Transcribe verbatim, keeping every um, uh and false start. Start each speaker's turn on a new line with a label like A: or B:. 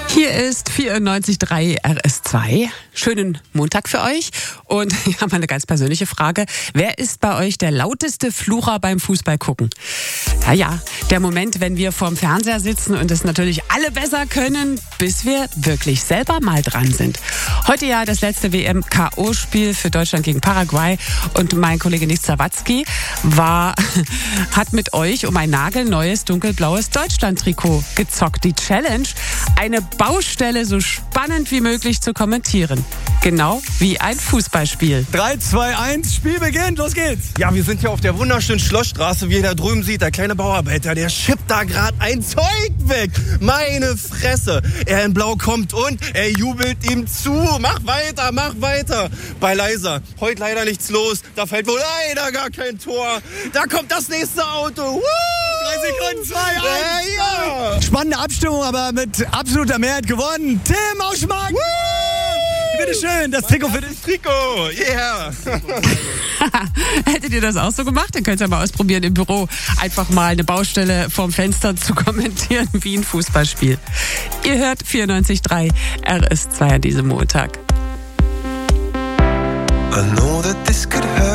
A: Hier ist vierundneunzig Komma drei R S zwei. Schönen Montag für euch. Und ich habe mal eine ganz persönliche Frage. Wer ist bei euch der lauteste Flucher beim Fußball gucken? Ja, ja, der Moment, wenn wir vorm Fernseher sitzen und es natürlich alle besser können, bis wir wirklich selber mal dran sind. Heute ja das letzte W M-K O-Spiel für Deutschland gegen Paraguay. Und mein Kollege Nick Zawadzki war, hat mit euch um ein nagelneues dunkelblaues Deutschland-Trikot gezockt. Die Challenge, eine Baustelle so spannend wie möglich zu kommentieren. Genau wie ein Fußballspiel.
B: drei, zwei, eins, Spiel beginnt, los geht's!
C: Ja, wir sind hier auf der wunderschönen Schlossstraße, wie ihr da drüben seht. Der kleine Bauarbeiter, der schippt da gerade ein Zeug weg. Meine Fresse. Er in Blau kommt und er jubelt ihm zu. Mach weiter, mach weiter. Bei Leiser, heute leider nichts los. Da fällt wohl leider gar kein Tor. Da kommt das nächste Auto. Woo!
B: Drei Sekunden, zwei, eins.
C: Äh, ja.
B: Spannende Abstimmung, aber mit absoluter Mehrheit gewonnen. Tim aus Schmarrn! Bitte schön, das Trikot für dich.
C: Trikot, yeah.
A: Hättet ihr das auch so gemacht? Ihr könnt es ja mal ausprobieren im Büro. Einfach mal eine Baustelle vorm Fenster zu kommentieren wie ein Fußballspiel. Ihr hört vierundneunzig Komma drei R S zwei an diesem Montag.
D: I know that this could hurt.